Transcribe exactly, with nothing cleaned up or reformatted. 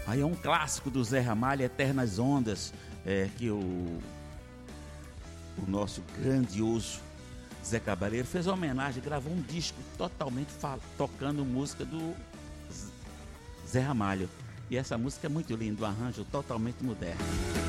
Aí é um clássico do Zé Ramalho, Eternas Ondas, é, que o, o nosso grandioso Zé Cabaleiro fez uma homenagem, gravou um disco totalmente tocando música do Zé Ramalho. E essa música é muito linda, um arranjo totalmente moderno.